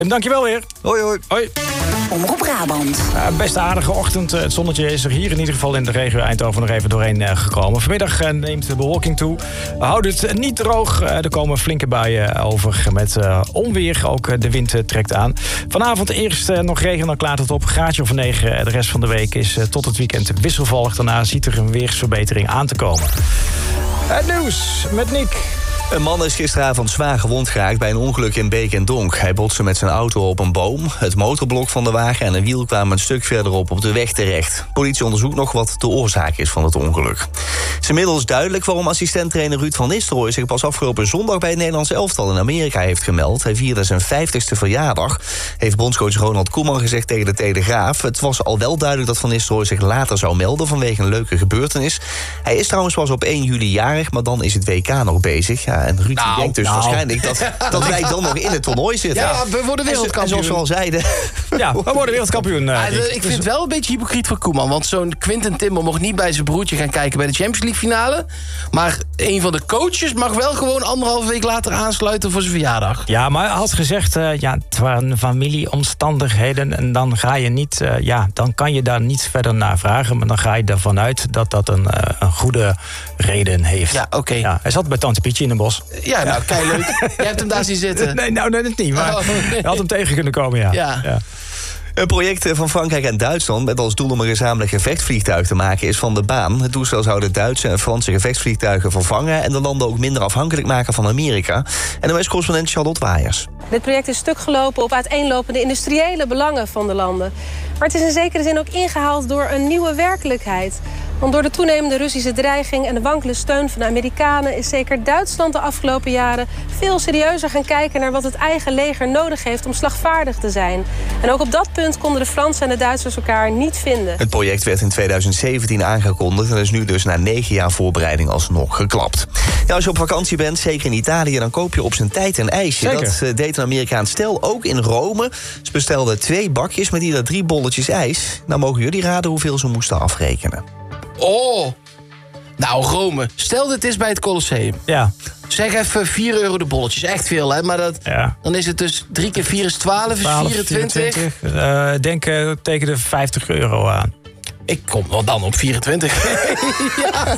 En dankjewel weer. Hoi, hoi. Hoi. Omroep Brabant. Best een aardige ochtend. Het zonnetje is er hier in ieder geval in de regio Eindhoven nog even doorheen gekomen. Vanmiddag neemt de bewolking toe. We houden het niet droog. Er komen flinke buien over met onweer. Ook de wind trekt aan. Vanavond eerst nog regen, dan klaart het op. Graadje of 9. De rest van de week is tot het weekend wisselvallig. Daarna ziet er een weersverbetering aan te komen. Het nieuws met Nick. Een man is gisteravond zwaar gewond geraakt bij een ongeluk in Beek en Donk. Hij botste met zijn auto op een boom. Het motorblok van de wagen en een wiel kwamen een stuk verderop op de weg terecht. Politie onderzoekt nog wat de oorzaak is van het ongeluk. Het is inmiddels duidelijk waarom assistenttrainer Ruud van Nistelrooy zich pas afgelopen zondag bij het Nederlands elftal in Amerika heeft gemeld. Hij vierde zijn 50ste verjaardag, heeft bondscoach Ronald Koeman gezegd tegen de Telegraaf. Het was al wel duidelijk dat Van Nistelrooy zich later zou melden vanwege een leuke gebeurtenis. Hij is trouwens pas op 1 juli jarig, maar dan is het WK nog bezig. Ja, en Ruud denkt dus waarschijnlijk dat wij dan nog in het toernooi zitten. Ja, we worden wereldkampioen. En zoals we al zeiden. Ja, we worden wereldkampioen. Ik vind het wel een beetje hypocriet voor Koeman. Want zo'n Quinten Timber mocht niet bij zijn broertje gaan kijken bij de Champions League finale. Maar een van de coaches mag wel gewoon 1,5 week later aansluiten voor zijn verjaardag. Ja, maar hij had gezegd, het waren familieomstandigheden. En dan ga je niet, dan kan je daar niet verder naar vragen. Maar dan ga je ervan uit dat dat een goede reden heeft. Ja, oké. Ja, hij zat bij Tante Pietje in een bos. Ja, nou, keileuk. Jij hebt hem daar zien zitten. Nee, net niet. Maar hij had hem tegen kunnen komen, ja. Een project van Frankrijk en Duitsland met als doel om een gezamenlijk gevechtsvliegtuig te maken is van de baan. Het toestel zou de Duitse en Franse gevechtsvliegtuigen vervangen en de landen ook minder afhankelijk maken van Amerika. En dan is correspondent Charlotte Waaiers. Dit project is stuk gelopen op uiteenlopende industriële belangen van de landen. Maar het is in zekere zin ook ingehaald door een nieuwe werkelijkheid. Want door de toenemende Russische dreiging en de wankele steun van de Amerikanen is zeker Duitsland de afgelopen jaren veel serieuzer gaan kijken naar wat het eigen leger nodig heeft om slagvaardig te zijn. En ook op dat punt konden de Fransen en de Duitsers elkaar niet vinden. Het project werd in 2017 aangekondigd en is nu dus na 9 jaar voorbereiding alsnog geklapt. Ja, als je op vakantie bent, zeker in Italië, dan koop je op zijn tijd een ijsje. Zeker. Dat deed een Amerikaans stel ook in Rome. Ze bestelden 2 bakjes met ieder 3 bolletjes ijs. Nou mogen jullie raden hoeveel ze moesten afrekenen. Oh, nou Rome. Stel dit is bij het Colosseum. Ja. Zeg even €4 de bolletjes. Echt veel, hè? Maar dan is het dus 3 keer 4 is 12, is 24. Denk tegen de €50 aan. Ik kom wel dan op 24. Ja,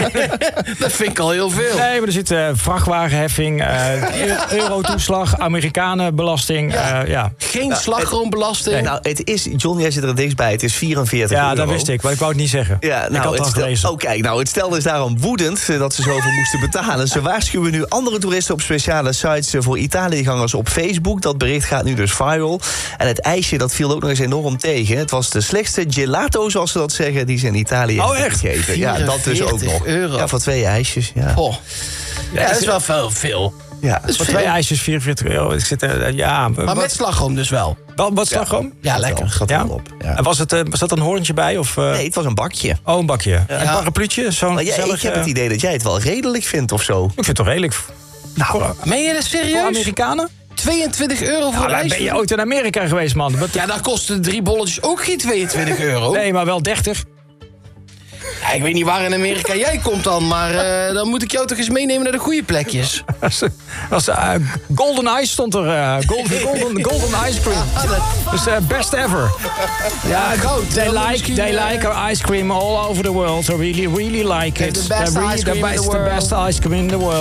dat vind ik al heel veel. Nee, maar er zit vrachtwagenheffing, eurotoeslag, Amerikanenbelasting. Ja. Geen slagroombelasting. Nou, het is, John, jij zit er dichtst bij, het is €44. Ja, dat wist ik, maar ik wou het niet zeggen. Ja, ik had het al gelezen. Oh, kijk, het stel is daarom woedend dat ze zoveel moesten betalen. Ze waarschuwen nu andere toeristen op speciale sites voor Italiëgangers op Facebook. Dat bericht gaat nu dus viral. En het ijsje, dat viel ook nog eens enorm tegen. Het was de slechtste gelato, zoals ze dat zeggen, die ze in Italië hebben gegeten. Ja, dat dus ook nog. €44. Ja, voor 2 ijsjes. Ja. Oh. Ja, dat is wel veel. Ja, voor 2 ijsjes €44. Ik zit maar met slagroom dus wel. Wat slagroom? Ja, lekker. Gaat Ja? wel op. Ja. En was dat een hoorntje bij? Of, Nee, het was een bakje. Oh, een bakje. Een parapluutje? Maar ik heb het idee dat jij het wel redelijk vindt of zo. Ik vind het toch redelijk. Meen je dat serieus? Voor Amerikanen? €22 voor een ijs? Ben je ooit in Amerika geweest, man? Ja, daar kosten 3 bolletjes ook geen €22. Nee, maar wel 30. Ja, ik weet niet waar in Amerika jij komt dan, maar dan moet ik jou toch eens meenemen naar de goede plekjes. Golden Ice stond er. Golden Ice Cream. Dus best ever. Ja, they like our ice cream all over the world. So really like it. The best ice cream in the world. The best ice cream in the world.